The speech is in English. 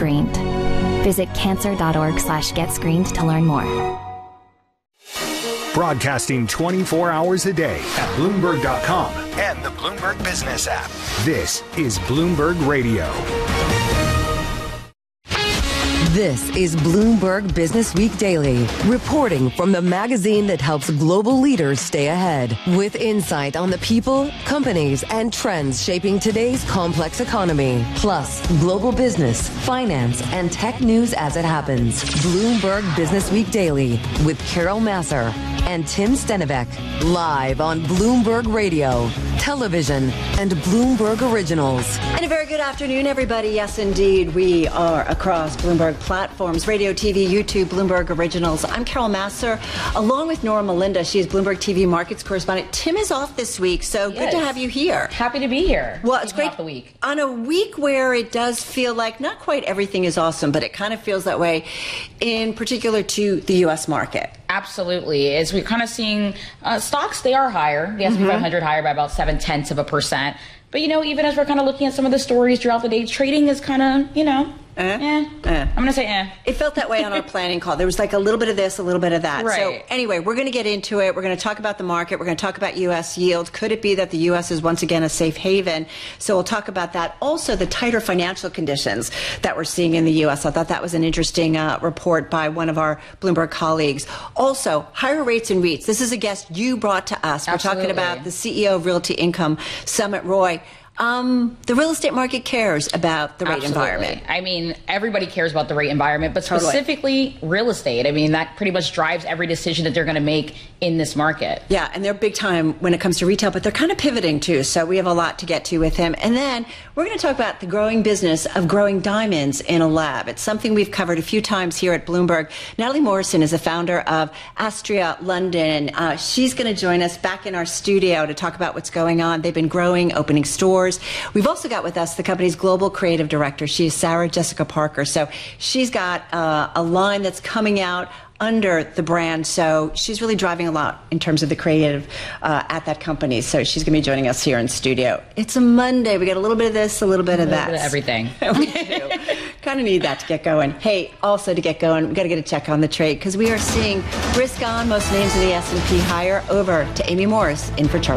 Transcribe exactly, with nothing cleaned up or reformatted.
screened. Visit cancer.org slash get screened to learn more. Broadcasting twenty-four hours a day at Bloomberg dot com and the Bloomberg Business app. This is Bloomberg Radio. This is Bloomberg Business Week Daily, reporting from the magazine that helps global leaders stay ahead, with insight on the people, companies, and trends shaping today's complex economy, plus global business, finance, and tech news as it happens. Bloomberg Business Week Daily with Carol Massar and Tim Stenivek, live on Bloomberg Radio, television, and Bloomberg Originals. And a very good afternoon, everybody. Yes, indeed, we are across Bloomberg platforms, radio, T V, YouTube, Bloomberg Originals. I'm Carol Massar, along with Nora Melinda. She is Bloomberg T V markets correspondent. Tim is off this week, so yes. Good to have you here. Happy to be here. Well, it's great. Off the week. On a week where it does feel like not quite everything is awesome, but it kind of feels that way, in particular to the U S market. Absolutely. As we're kind of seeing uh, stocks, they are higher. The S and P mm-hmm. five hundred higher by about seven tenths of a percent. But, you know, even as we're kind of looking at some of the stories throughout the day, trading is kind of, you know, eh? eh. Eh. I'm going to say eh. It felt that way on our planning call. There was like a little bit of this, a little bit of that. Right. So anyway, we're going to get into it. We're going to talk about the market. We're going to talk about U S yield. Could it be that the U S is once again a safe haven? So we'll talk about that. Also, the tighter financial conditions that we're seeing in the U S. I thought that was an interesting uh, report by one of our Bloomberg colleagues. Also, higher rates in REITs. This is a guest you brought to us. We're Absolutely. talking about the C E O of Realty Income, Sumit Roy. Um, the real estate market cares about the rate Absolutely. environment. I mean, everybody cares about the rate environment, but Totally. specifically real estate. I mean, that pretty much drives every decision that they're going to make in this market. Yeah, and they're big time when it comes to retail, but they're kind of pivoting too. So we have a lot to get to with him. And then we're going to talk about the growing business of growing diamonds in a lab. It's something we've covered a few times here at Bloomberg. Natalie Morrison is the founder of Astria London. Uh, she's going to join us back in our studio to talk about what's going on. They've been growing, opening stores. We've also got with us the company's global creative director. She is Sarah Jessica Parker. So she's got uh, a line that's coming out under the brand. So she's really driving a lot in terms of the creative uh, at that company. So she's going to be joining us here in studio. It's a Monday. We got a little bit of this, a little bit of that. A little bit of everything. We do. Kind of need that to get going. Hey, also to get going, we've got to get a check on the trade because we are seeing risk on most names of the S and P higher. Over to Amy Morris in for Charlie.